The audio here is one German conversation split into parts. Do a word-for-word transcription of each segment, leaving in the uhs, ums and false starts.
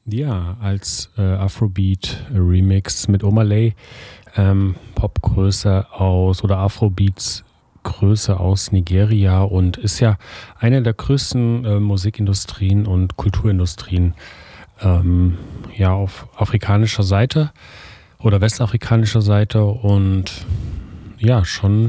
Ja, als äh, Afrobeat-Remix mit Omalay, ähm, Popgröße aus oder Afrobeats Größe aus Nigeria und ist ja eine der größten äh, Musikindustrien und Kulturindustrien ähm, ja auf afrikanischer Seite oder westafrikanischer Seite und ja, schon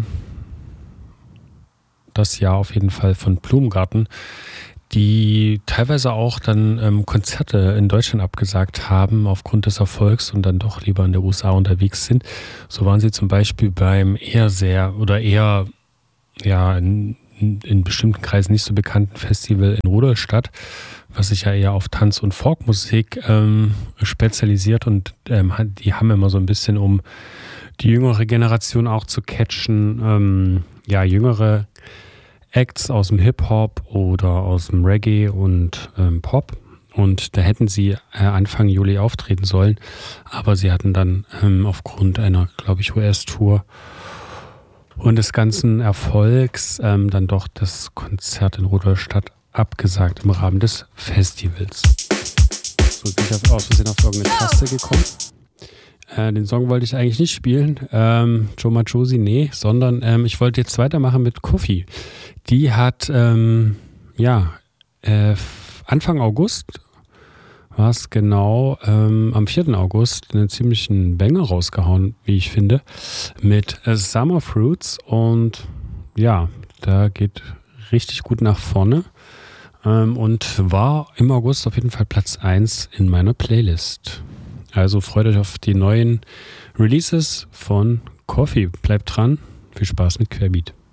das Jahr auf jeden Fall von Blumengarten, die teilweise auch dann ähm, Konzerte in Deutschland abgesagt haben aufgrund des Erfolgs und dann doch lieber in der U S A unterwegs sind. So waren sie zum Beispiel beim eher sehr oder eher ja in, in bestimmten Kreisen nicht so bekannten Festival in Rudolstadt, was sich ja eher auf Tanz- und Folkmusik ähm, spezialisiert und ähm, die haben immer so ein bisschen, um die jüngere Generation auch zu catchen, ähm, ja, jüngere Acts aus dem Hip-Hop oder aus dem Reggae und ähm, Pop. Und da hätten sie äh, Anfang Juli auftreten sollen, aber sie hatten dann ähm, aufgrund einer, glaube ich, U S-Tour und des ganzen Erfolgs ähm, dann doch das Konzert in Rudolstadt abgesagt im Rahmen des Festivals. So bin ich auf, aus Versehen auf irgendeine Taste gekommen. Äh, den Song wollte ich eigentlich nicht spielen, ähm, Joe Machosi, nee, sondern ähm, ich wollte jetzt weitermachen mit Kofi. Die hat, ähm, ja, äh, Anfang August, war es genau, ähm, am vierten August einen ziemlichen Banger rausgehauen, wie ich finde, mit äh, Summer Fruits und ja, da geht richtig gut nach vorne ähm, und war im August auf jeden Fall Platz eins in meiner Playlist. Also freut euch auf die neuen Releases von Kofi. Bleibt dran. Viel Spaß mit Querbeat.